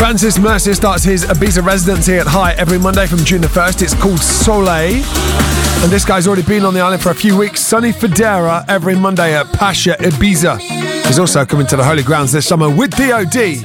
Francis Mercier starts his Ibiza residency at High every Monday from June the 1st. It's called Soleil. And this guy's already been on the island for a few weeks. Sonny Fodera every Monday at Pacha Ibiza. He's also coming to the Holy Grounds this summer with DOD.